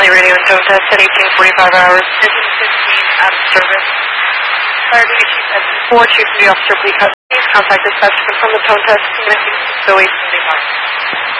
Manley radio and tone test at 18:45 hours. Engine 15 out of service. Fire duty chief at 4, Chief Duty Officer Lee Cut. Please contact dispatch to confirm the tone test. Unit 608 standing by.